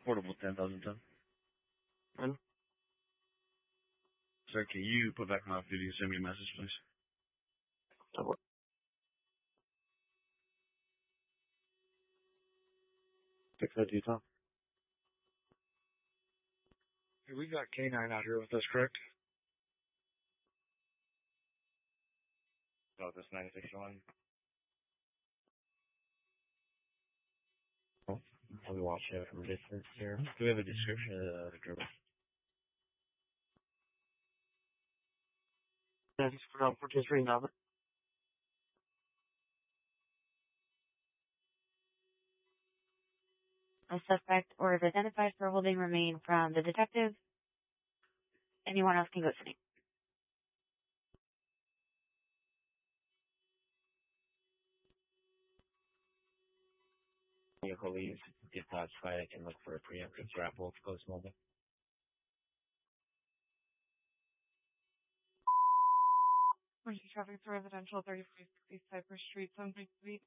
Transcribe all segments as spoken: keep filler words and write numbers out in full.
Portable ten thousand ten. And? Sir, can you put back my video? Send me a message, please. Oh. Six oh two, Tom. Hey, we got K nine out here with us, correct? No, this nine six one. Oh, we watch it from a distance here. Do we have a description of the driver? Thanks for participating, Albert. A suspect or is identified for holding remain from the detective. Anyone else can go to me. Vehicle leaves, get classified, I can look for a preemptive grapple to close mobile. Emergency traffic to residential thirty-five sixty Cypress Street, seven three.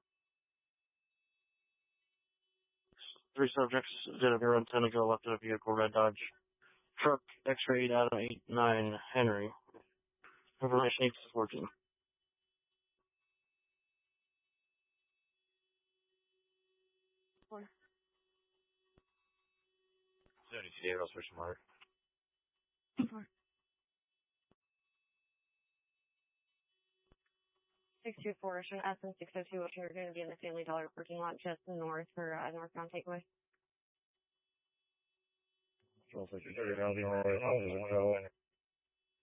Three subjects did appear on ten ago left in a vehicle, red Dodge truck, X-ray Adam eight nine Henry. Information eight to fourteen. Four. seventy-two Daryl Switch Mark. Four. six two four, should S M six oh two, which are going to be in the Family Dollar parking lot just north for uh, northbound takeaway. twelve fifty-three, I'll be on my way.